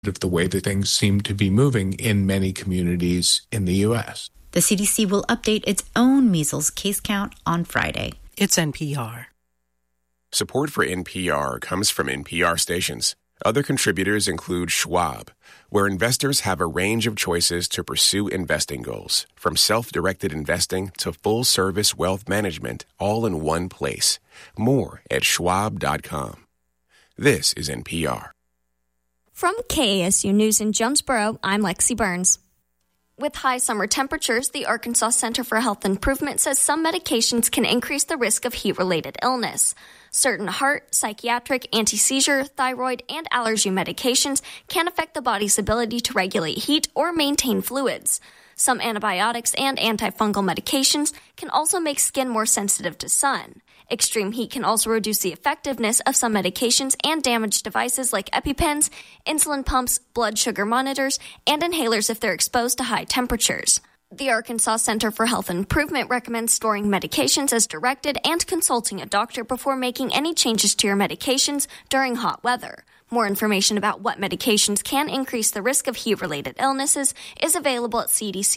of the way that things seem to be moving in many communities in the U.S. The CDC will update its own measles case count on Friday. It's NPR. Support for NPR comes from NPR stations. Other contributors include Schwab, where investors have a range of choices to pursue investing goals, from self-directed investing to full-service wealth management, all in one place. More at schwab.com. This is NPR. From KASU News in Jonesboro, I'm Lexi Burns. With high summer temperatures, the Arkansas Center for Health Improvement says some medications can increase the risk of heat-related illness. Certain heart, psychiatric, anti-seizure, thyroid, and allergy medications can affect the body's ability to regulate heat or maintain fluids. Some antibiotics and antifungal medications can also make skin more sensitive to sun. Extreme heat can also reduce the effectiveness of some medications and damage devices like EpiPens, insulin pumps, blood sugar monitors, and inhalers if they're exposed to high temperatures. The Arkansas Center for Health Improvement recommends storing medications as directed and consulting a doctor before making any changes to your medications during hot weather. More information about what medications can increase the risk of heat-related illnesses is available at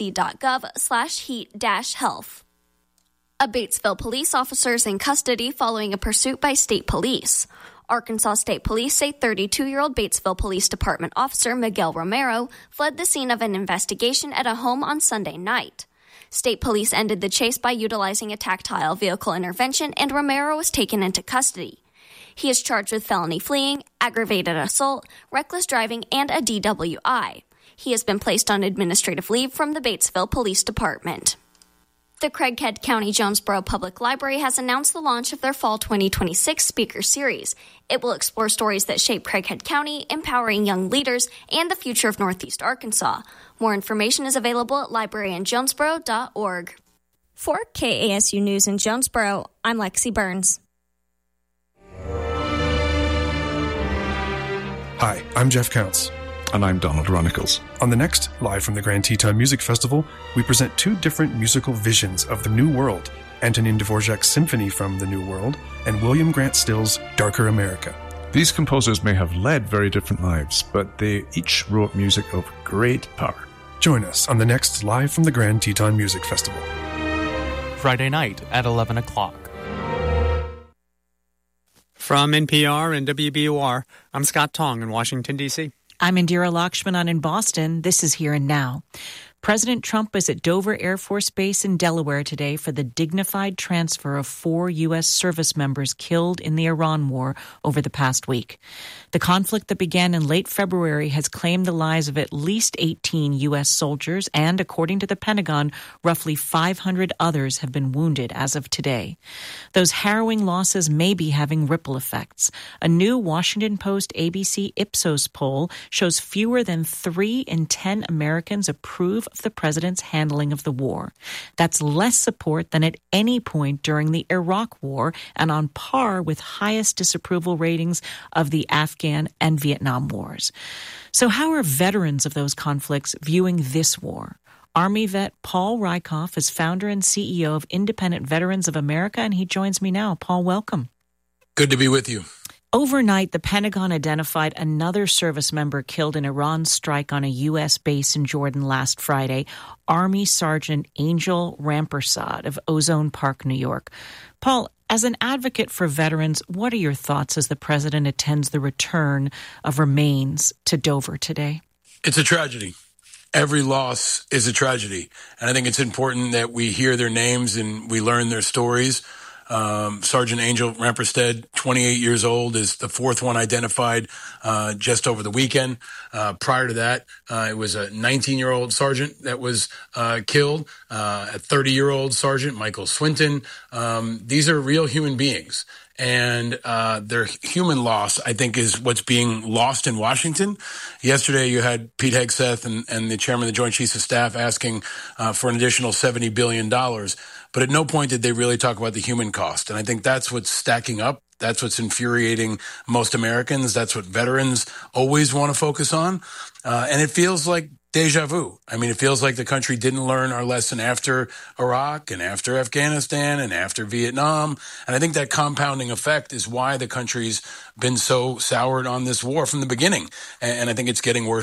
cdc.gov/heat-health. A Batesville police officer is in custody following a pursuit by state police. Arkansas State Police say 32-year-old Batesville Police Department officer Miguel Romero fled the scene of an investigation at a home on Sunday night. State police ended the chase by utilizing a tactile vehicle intervention, and Romero was taken into custody. He is charged with felony fleeing, aggravated assault, reckless driving, and a DWI. He has been placed on administrative leave from the Batesville Police Department. The Craighead County Jonesboro Public Library has announced the launch of their Fall 2026 Speaker Series. It will explore stories that shape Craighead County, empowering young leaders, and the future of Northeast Arkansas. More information is available at libraryinjonesboro.org. For KASU News in Jonesboro, I'm Lexi Burns. Hi, I'm Jeff Counts. And I'm Donald Runnicles. On the next Live from the Grand Teton Music Festival, we present two different musical visions of the New World, Antonin Dvorak's Symphony from the New World and William Grant Still's Darker America. These composers may have led very different lives, but they each wrote music of great power. Join us on the next Live from the Grand Teton Music Festival. Friday night at 11 o'clock. From NPR and WBUR, I'm Scott Tong in Washington, D.C. I'm Indira Lakshmanan in Boston. This is Here and Now. President Trump is at Dover Air Force Base in Delaware today for the dignified transfer of 4 U.S. service members killed in the Iran war over the past week. The conflict that began in late February has claimed the lives of at least 18 U.S. soldiers, and according to the Pentagon, roughly 500 others have been wounded as of today. Those harrowing losses may be having ripple effects. A new Washington Post ABC Ipsos poll shows fewer than 3 in 10 Americans approve of the president's handling of the war. That's less support than at any point during the Iraq War and on par with highest disapproval ratings of the Afghan and Vietnam wars. So how are veterans of those conflicts viewing this war? Army vet Paul Rieckhoff is founder and CEO of Independent Veterans of America, and he joins me now. Paul, welcome. Good to be with you. Overnight, the Pentagon identified another service member killed in Iran's strike on a U.S. base in Jordan last Friday, Army Sergeant Angel Rampersad of Ozone Park, New York. Paul, as an advocate for veterans, what are your thoughts as the president attends the return of remains to Dover today? It's a tragedy. Every loss is a tragedy. And I think it's important that we hear their names and we learn their stories. Sergeant Angel Rampersad, 28 years old, is the fourth one identified just over the weekend. Prior to that, it was a 19-year-old sergeant that was killed, a 30-year-old sergeant, Michael Swinton. These are real human beings. And their human loss, I think, is what's being lost in Washington. Yesterday, you had Pete Hegseth and the chairman of the Joint Chiefs of Staff asking for an additional $70 billion. But at no point did they really talk about the human cost. And I think that's what's stacking up. That's what's infuriating most Americans. That's what veterans always want to focus on. And it feels like deja vu. I mean, it feels like the country didn't learn our lesson after Iraq and after Afghanistan and after Vietnam. And I think that compounding effect is why the country's been so soured on this war from the beginning. And I think it's getting worse